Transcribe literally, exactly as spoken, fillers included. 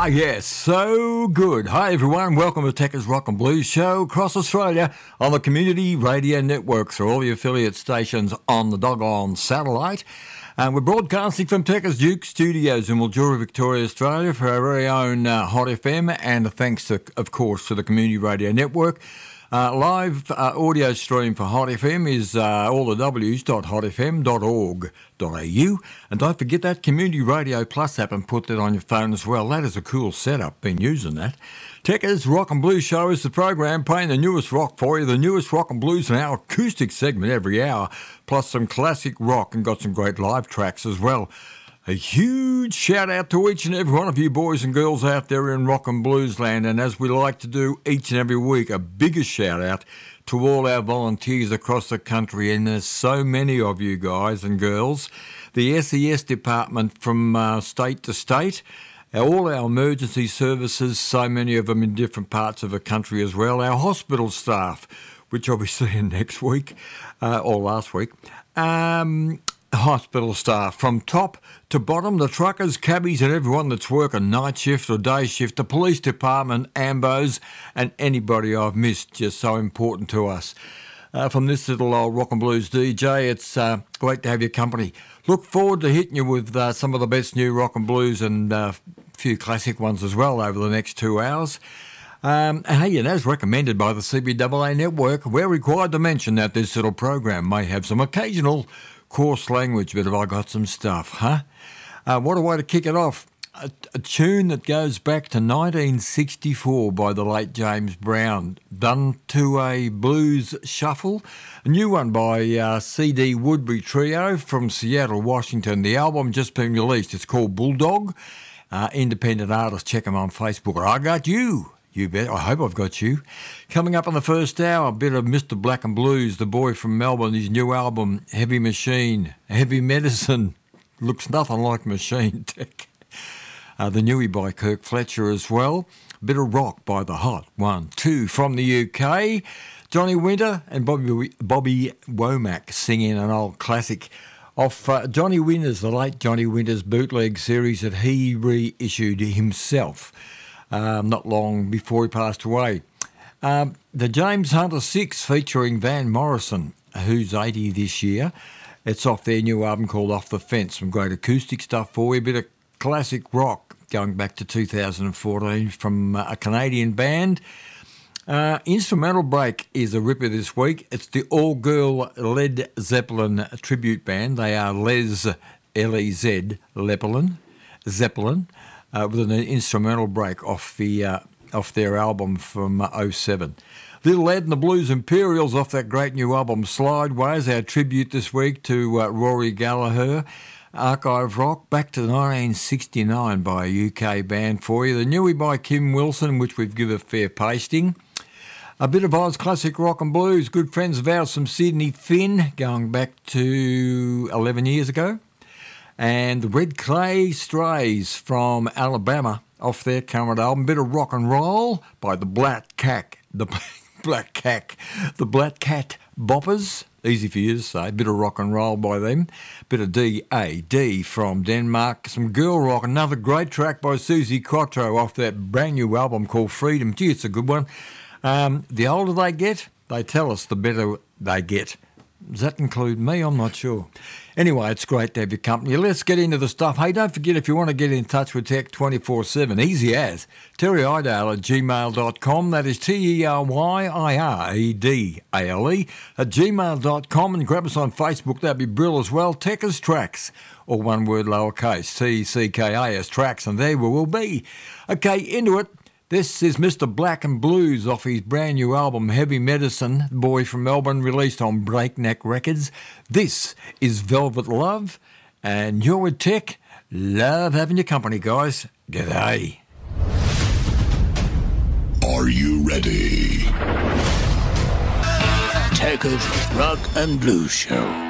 yes, so good. Hi everyone, welcome to Techers Rock and Blues Show across Australia on the Community Radio Network through all the affiliate stations on the doggone satellite. And we're broadcasting from Techers Duke Studios in Mildura, Victoria, Australia for our very own uh, Hot F M, and thanks to, of course, to the Community Radio Network. Uh, live uh, audio stream for Hot F M is uh, all the w's dot hot f m dot org dot a u. And don't forget that Community Radio Plus app and put that on your phone as well. That is a cool setup, been using that. Techers Rock and Blues Show is the program playing the newest rock for you, the newest rock and blues in our acoustic segment every hour, plus some classic rock, and got some great live tracks as well. A huge shout out to each and every one of you boys and girls out there in rock and blues land, and as we like to do each and every week, a bigger shout out to all our volunteers across the country, and there's so many of you guys and girls. The S E S department from uh, state to state, all our emergency services, so many of them in different parts of the country as well, our hospital staff, which I'll be seeing next week, uh, or last week, um... hospital staff from top to bottom, the truckers, cabbies and everyone that's working night shift or day shift, the police department, ambos and anybody I've missed, just so important to us. Uh, from this little old rock and blues D J, it's uh, great to have your company. Look forward to hitting you with uh, some of the best new rock and blues and uh, a few classic ones as well over the next two hours. Um, and hey, and as recommended by the C B A A network, we're required to mention that this little program may have some occasional coarse language, but have I got some stuff, huh? Uh, what a way to kick it off. A, a tune that goes back to nineteen sixty-four by the late James Brown, done to a blues shuffle. A new one by uh, C D Woodbury Trio from Seattle, Washington. The album just been released. It's called Bulldog. Uh, independent artists, check them on Facebook. I got you. You bet. I hope I've got you. Coming up on the first hour, a bit of Mister Black and Blues, the boy from Melbourne, his new album, Heavy Machine, Heavy Medicine. Looks nothing like Machine Tech. Uh, the newie by Kirk Fletcher as well. A bit of rock by the Hot One Two from the U K. Johnny Winter and Bobby, Bobby Womack singing an old classic off uh, Johnny Winter's, the late Johnny Winter's bootleg series that he reissued himself. Um, not long before he passed away. Um, the James Hunter Six featuring Van Morrison, who's eighty this year. It's off their new album called Off the Fence. Some great acoustic stuff for you, a bit of classic rock going back to two thousand fourteen from uh, a Canadian band. Uh, Instrumental Break is a ripper this week. It's the all-girl Led Zeppelin tribute band. They are Les, L E Z, Zeppelin, Zeppelin. Uh, with an instrumental break off the uh, off their album from uh, oh seven. Little Ed and the Blues Imperials off that great new album Slideways, our tribute this week to uh, Rory Gallagher. Archive rock back to nineteen sixty-nine by a U K band for you. The newie by Kim Wilson, which we've given a fair pasting. A bit of Oz classic rock and blues. Good friends of ours from Sydney, Finn, going back to eleven years ago. And the Red Clay Strays from Alabama off their current album. Bit of rock and roll by the Black Cat, the Black Cat, the Black Cat Boppers. Easy for you to say. Bit of rock and roll by them. Bit of D A D from Denmark. Some girl rock. Another great track by Susie Quattro off that brand new album called Freedom. Gee, it's a good one. Um, the older they get, they tell us the better they get. Does that include me? I'm not sure. Anyway, it's great to have your company. Let's get into the stuff. Hey, don't forget, if you want to get in touch with Tech twenty-four seven, easy as, terry idale at gmail dot com. That is T E R Y I R E D A L E at gmail dot com. And grab us on Facebook. That'd be brilliant as well. Techers Tracks, or one word lowercase, T E C K A S Tracks, and there we will be. Okay, into it. This is Mister Black and Blues off his brand new album, Heavy Medicine, boy from Melbourne, released on Breakneck Records. This is Velvet Love, and you're with Tech. Love having your company, guys. G'day. Are you ready? Techers Rock and Blues Show.